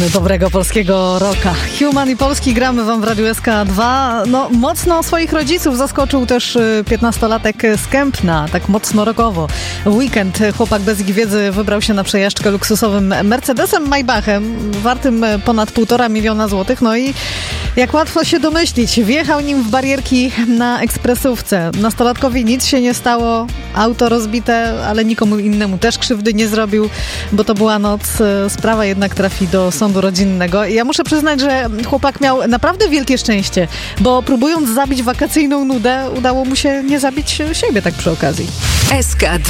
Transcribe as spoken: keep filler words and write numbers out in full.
Dobrego polskiego rocka. Human i Polski gramy wam w Radiu S K dwa. No, mocno swoich rodziców zaskoczył też piętnastolatek z Kępna, tak mocno rockowo. W weekend chłopak bez ich wiedzy wybrał się na przejażdżkę luksusowym Mercedesem Maybachem, wartym ponad półtora miliona złotych. No i jak łatwo się domyślić, wjechał nim w barierki na ekspresówce. Nastolatkowi nic się nie stało, auto rozbite, ale nikomu innemu też krzywdy nie zrobił, bo to była noc. Sprawa jednak trafi do sądu rodzinnego. I ja muszę przyznać, że chłopak miał naprawdę wielkie szczęście, bo próbując zabić wakacyjną nudę, udało mu się nie zabić siebie tak przy okazji. S K dwa